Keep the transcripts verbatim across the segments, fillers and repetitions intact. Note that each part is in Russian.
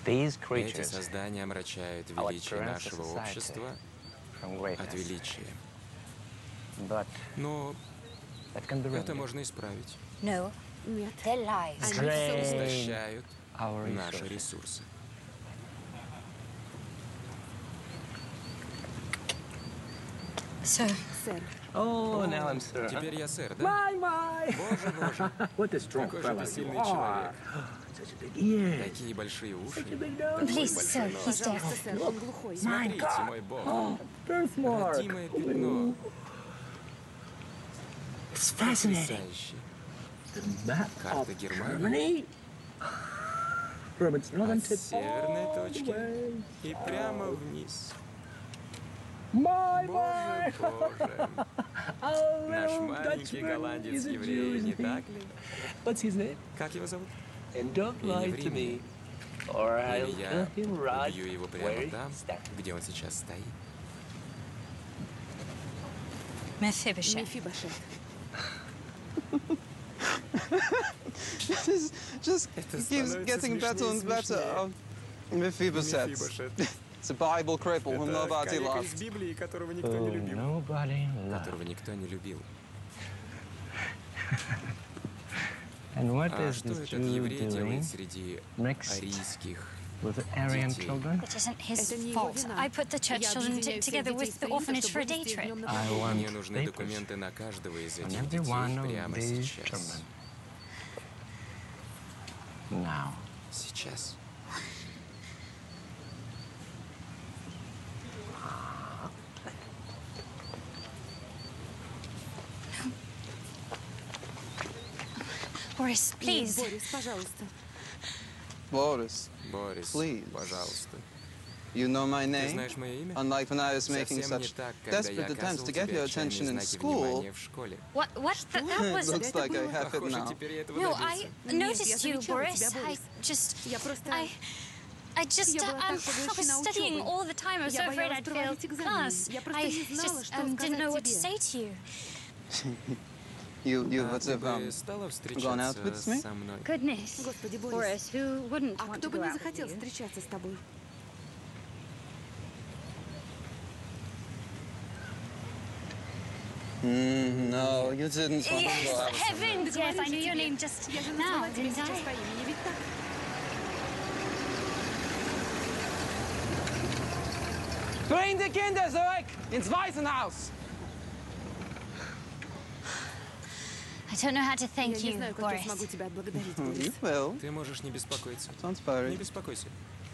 Эти создания омрачают величие нашего общества от величия. Но это можно исправить. Нет. Они истощают наши ресурсы. Сэр. Oh, now I'm sir. Теперь я сэр, да? My, my. Боже, боже. What a strong Какой же fella ты you сильный are. человек. Such a big ear. Такие большие уши. Such a big nose. Please, sir, he's deaf. My Смотрите, God. мой бог. Oh, birthmark. Родимое пятно. It's fascinating. Потрясающе. The map Карта of Германии. Germany. From its northern От tip северной all the точки way. и прямо вниз. My, Боже, my. боже. Oh, Наш little маленький Dutchman. голландец He's a Jew, еврей, не isn't he? так ли? What's his name? Как его зовут? And don't И lie не to ври мне. me, or I'll Или kill я him right убью его where прямо he там, stands. где он сейчас стоит. Mephibosheth. Мефибошет. This is just Это keeps становится getting better and смешнее и better. смешнее. Oh, Mephibosheth. Мефибошет. It's a Bible cripple whom Это nobody коллега из loved. Библии, которого никто не любил. Nobody loved. Которого никто не любил. And what А is что this этот Jew еврей doing делает среди mixed арийских with the Aryan детей? children? It isn't his Это не его fault. вина. I put the church Я children объединяю t- всех together детей with the из orphanage for a чтобы day вывести trip. днем на I прогулку. want Мне нужны papers документы на каждого из on этих every детей one of прямо these сейчас. children. Now. Сейчас. Boris, Нет, please. Борис, пожалуйста. Boris, Борис, Please. пожалуйста. you know my Ты name? знаешь мое имя? Unlike when I was making Совсем не such так, когда я desperate attempts оказывал to get тебе your отчаянные attention in знаки school, внимания в школе. What? What? That, that was. looks like I have it Похоже, now. теперь я этого No, I добился. noticed я you, замечала Boris. тебя, I Борис. just. Я просто- I. I just. Я Uh, была um, так I was поглощена studying учебой. all the time. I was Я so afraid боялась I'd fail провалить экзамен. class. Я просто I не знала, just что um, didn't сказать know what to тебе. say to you. You, you А would ты have бы um, стала gone out with встречаться me? со мной? Goodness. Господи, Борис. Boris, who wouldn't А want кто to бы go не out with захотел you? встречаться с тобой? Mm, no, you didn't want to go Yes, out with me. heavens! Yes, I knew your name just Я же now, назвала тебя didn't сейчас I? по имени, ведь так? Bring the Kinder zurück ins Waisenhaus! I don't know how to Я thank не you, знаю, как я Boris. смогу тебя отблагодарить, You Борис. will. Ты можешь не беспокоиться. Don't Не worry. беспокойся.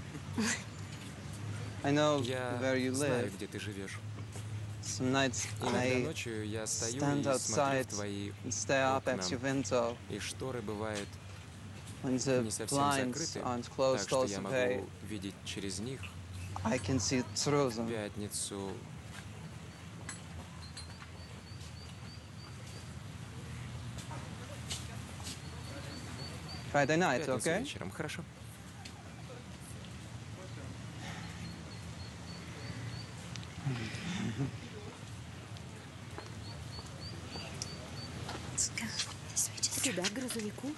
I know Я where you знаю, live. где ты живешь. Some nights Иногда I ночью я стою stand и смотрю outside в твои and stare up at окна, your window и шторы бывают when the не совсем blinds закрыты, aren't так closed что all я the way. могу видеть через них I can see through в them. пятницу. Friday В night, пятницу okay? вечером, хорошо? Let's go this way to the Сюда, к грузовику.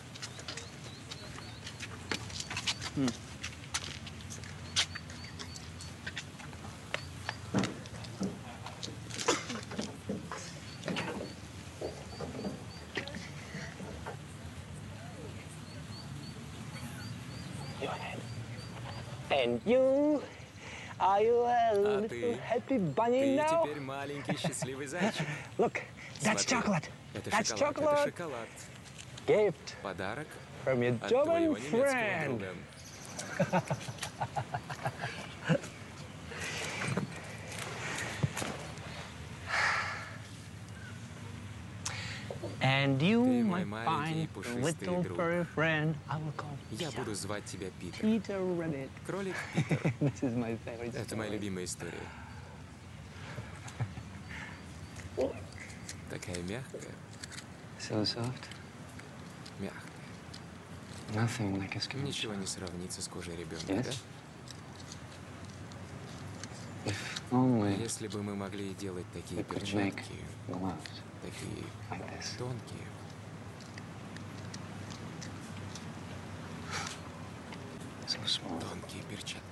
And you, are you a А little ты? happy bunny Ты now? теперь маленький счастливый зайчик. Look, that's Смотри, chocolate. Это That's шоколад. Это chocolate. шоколад. Gift Подарок from your от German твоего немецкого friend. друга. And you, Ты my мой маленький fine пушистый little друг. furry friend, I will call Я Peter. буду звать тебя Питер. Peter Rabbit. Кролик Питер. This is my favorite Это моя story. любимая история. Такая мягкая, So soft. мягкая. Nothing like a skin. Ничего не сравнится с кожей ребенка, Yes. да? If only Если бы мы могли делать такие we could make перчатки, gloves такие like this. тонкие, So small. тонкие перчатки.